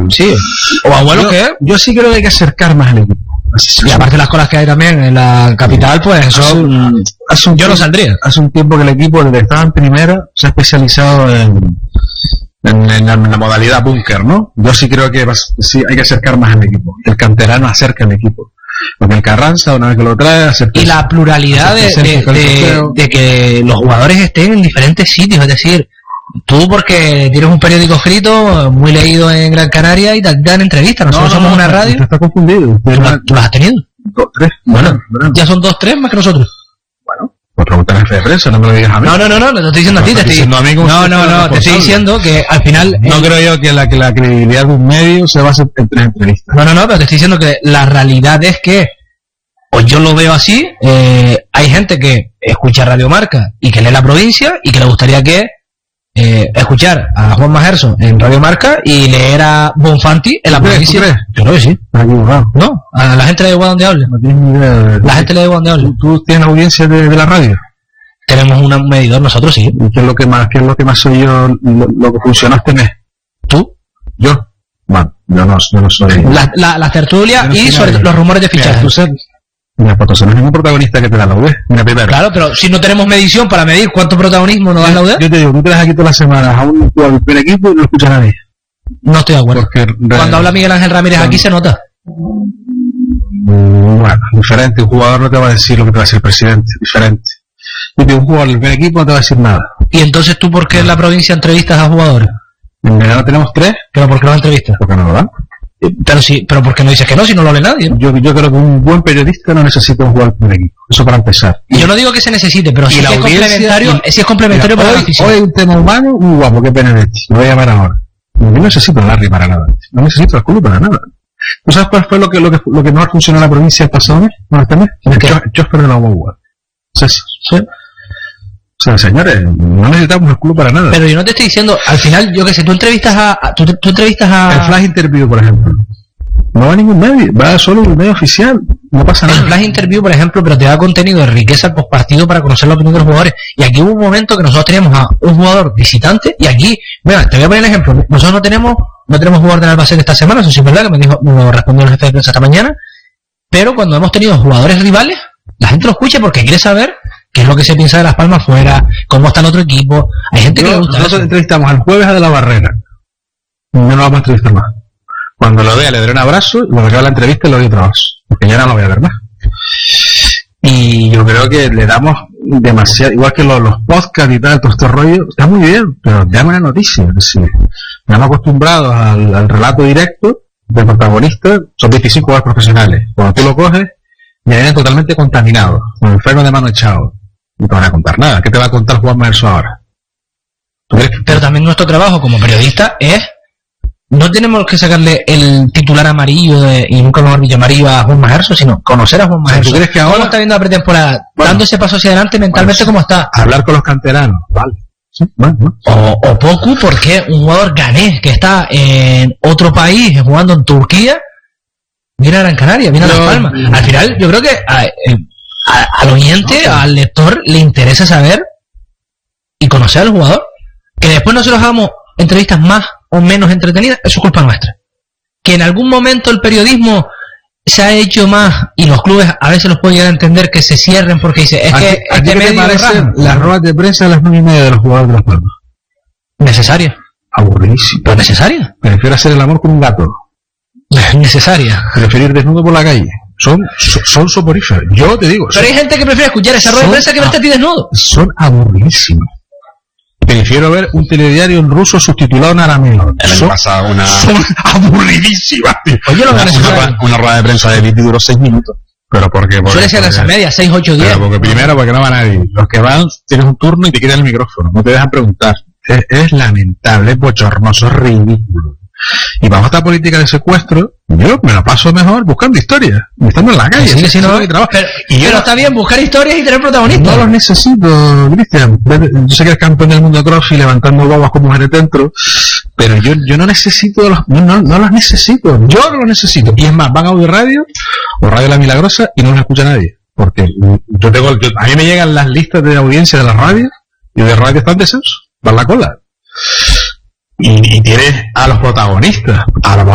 Sí. O abuelos que... Yo sí creo que hay que acercar más al equipo. Y aparte de las colas que hay también en la capital, pues eso... yo no saldría. Hace un tiempo que el equipo, desde que estaba en primera, se ha especializado en la modalidad búnker, ¿no? Yo sí creo que sí hay que acercar más al equipo. El canterano acerca al equipo. Porque el Carranza, una vez que lo trae, acerca. Y la pluralidad de que los jugadores estén en diferentes sitios, es decir, tú porque tienes un periódico escrito muy leído en Gran Canaria y te dan entrevistas, nosotros somos una radio. Usted está confundido. ¿Tú las has tenido? 2, 3. Bueno, ya son 2, 3 más que nosotros. Bueno, pues preguntar en jefe de prensa, no me lo digas a mí. No, te estoy diciendo a ti, te estoy diciendo a mí. No, te estoy diciendo que al final... No creo yo que la credibilidad de un medio se base en 3 entrevistas. No, pero te estoy diciendo que la realidad es que, pues yo lo veo así, hay gente que escucha Radio Marca y que lee La Provincia y que le gustaría que escuchar a Juan Majerso en Radio Marca y leer a Bonfanti en La Provincia. Yo creo que sí. No, a la gente le da igual donde hable. No tienes ni idea. La gente le da igual donde hable. ¿Tú tienes audiencia de la radio? Tenemos un medidor nosotros, sí. ¿Y qué es lo que más soy yo, lo que funcionaste en? ¿Tú? ¿Yo? Bueno, yo no soy... La tertulia y sobre los rumores de fichaje. Mira, pues no es ningún protagonista que te da la UD. Mira, primero. Claro, pero si no tenemos medición para medir cuánto protagonismo nos da la UD. Yo te digo, tú te das aquí todas las semanas a un jugador del primer equipo y no lo escucha nadie. No estoy de acuerdo. Cuando habla Miguel Ángel Ramírez aquí se nota. Bueno, diferente. Un jugador no te va a decir lo que te va a decir el presidente. Diferente. Y un jugador del primer equipo no te va a decir nada. ¿Y entonces tú por qué en La Provincia entrevistas a jugadores? En verano tenemos 3. ¿Pero por qué los entrevistas? Porque no lo dan. Pero ¿por qué no dices que no si no lo lee nadie? ¿No? Yo creo que un buen periodista no necesita un jugador del primer equipo. Eso para empezar. Yo no digo que se necesite, pero si es complementario para la afición. Hoy hay un tema humano muy guapo, que Benedetti. Lo voy a llamar ahora. Yo no necesito a Larry para nada. No necesito al club para nada. ¿Tú sabes cuál fue lo que mejor funcionó en la provincia el pasado mes? ¿No este mes? Chosper de la Guagua. ¿Sí? O sea, señores, no necesitamos el club para nada. Pero yo no te estoy diciendo, al final, yo que sé, tú entrevistas a... El Flash Interview, por ejemplo. No va a ningún medio, va solo un medio oficial. No pasa nada. El Flash Interview, por ejemplo, pero te da contenido de riqueza postpartido para conocer la opinión de los jugadores. Y aquí hubo un momento que nosotros teníamos a un jugador visitante, y aquí, mira, te voy a poner el ejemplo. Nosotros no tenemos jugador del Albacete esta semana, eso sí es verdad, que me respondió el jefe de prensa esta mañana. Pero cuando hemos tenido jugadores rivales, la gente lo escucha porque quiere saber qué es lo que se piensa de Las Palmas fuera, cómo está el otro equipo. Hay gente que le gusta. Nosotros entrevistamos al jueves a De la Barrera. No lo vamos a entrevistar más. Cuando lo vea le daré un abrazo y cuando acabe la entrevista le doy otro abrazo. Porque ya no lo voy a ver más. Y yo creo que le damos demasiado, igual que los podcasts y tal, todo este rollo, está muy bien, pero dame una noticia. Es decir, estamos acostumbrados al relato directo del protagonista, son 25 horas profesionales. Cuando tú lo coges, ya vienen totalmente contaminados, con el freno de mano echado. No te van a contar nada. ¿Qué te va a contar Juan Majerso ahora? Pero también nuestro trabajo como periodista es... No tenemos que sacarle el titular amarillo y nunca mejor dicho amarillo a Juan Majerso, sino conocer a Juan Majerso. ¿Tú crees que ahora cómo está viendo la pretemporada? Bueno, dando ese paso hacia adelante mentalmente, ¿cómo está? Hablar con los canteranos, vale. Sí, bueno. O poco, porque un jugador ganés que está en otro país jugando en Turquía viene a Gran Canaria, viene a Las Palmas. Al final, yo creo que al oyente, al lector, le interesa saber y conocer al jugador. Que después nosotros hagamos entrevistas más o menos entretenidas, eso es culpa nuestra. Que en algún momento el periodismo se ha hecho más y los clubes a veces los pueden llegar a entender que se cierren porque dice, es que este medio parecen las ruedas de prensa a las 9:30 de los jugadores de Las Palmas. Necesaria. Aburridísimo. Pero necesaria. Prefiero hacer el amor con un gato. Necesaria. Preferir desnudo por la calle. Son soporíferos. Yo te digo. Pero hay gente que prefiere escuchar esa rueda de prensa que verte a ti desnudo. Son aburridísimos. Prefiero ver un telediario en ruso subtitulado en arameo. El año pasado son aburridísimas. Oye, una rueda de prensa de Viti duró 6 minutos. ¿Pero por qué? Suele ser esa media, 6, 8, 10. Pero porque primero, porque no va nadie. Los que van, tienes un turno y te quitan el micrófono. No te dejan preguntar. Es lamentable, es bochornoso, es ridículo. Y bajo esta política de secuestro, yo me lo paso mejor buscando historias, estando en la calle. Sí, sí, no, pero está bien buscar historias y tener protagonistas. No los necesito, Cristian. Yo sé que eres campeón del mundo de CrossFit levantando guaguas con mujeres dentro, pero yo no necesito no los necesito. Yo no los necesito. Y es más, van a Audio Radio o Radio La Milagrosa y no los escucha nadie. Porque a mí me llegan las listas de audiencia de la radio y de radio están descenso, van la cola. Y tienes a los protagonistas, a